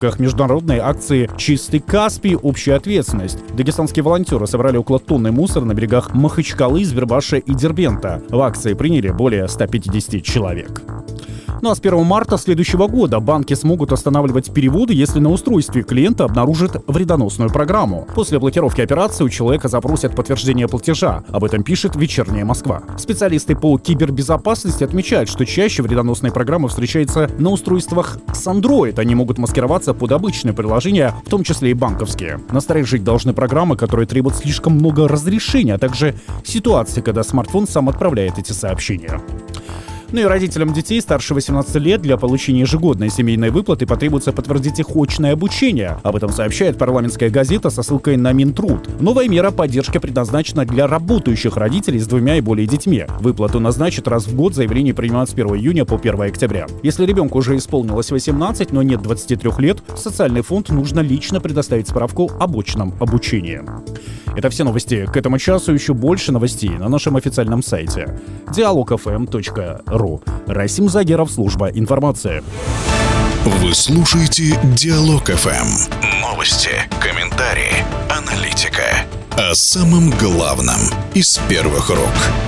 рамках международной акции «Чистый Каспий. Общая ответственность». Дагестанские волонтеры собрали около тонны мусора на берегах Махачкалы, Избербаша и Дербента. В акции приняли более 150 человек. Ну а с 1 марта следующего года банки смогут останавливать переводы, если на устройстве клиента обнаружат вредоносную программу. После блокировки операции у человека запросят подтверждение платежа. Об этом пишет «Вечерняя Москва». Специалисты по кибербезопасности отмечают, что чаще вредоносные программы встречаются на устройствах с Android. Они могут маскироваться под обычные приложения, в том числе и банковские. Насторожить должны программы, которые требуют слишком много разрешений, а также ситуации, когда смартфон сам отправляет эти сообщения. Ну и родителям детей старше 18 лет для получения ежегодной семейной выплаты потребуется подтвердить их очное обучение. Об этом сообщает парламентская газета со ссылкой на Минтруд. Новая мера поддержки предназначена для работающих родителей с 2 и более детьми. Выплату назначат раз в год, заявление принимают с 1 июня по 1 октября. Если ребенку уже исполнилось 18, но нет 23 лет, в социальный фонд нужно лично предоставить справку об очном обучении. Это все новости к этому часу. Еще больше новостей на нашем официальном сайте dialogfm.ru. Расим Загеров, служба информации. Вы слушаете Диалог ФМ. Новости, комментарии, аналитика. О самом главном из первых рук.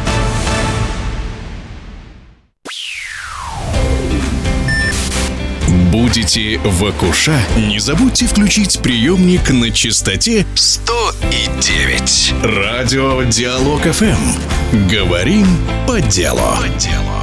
Будете в Акуша? Не забудьте включить приемник на частоте 100,9. Радио Диалог ФМ. Говорим по делу.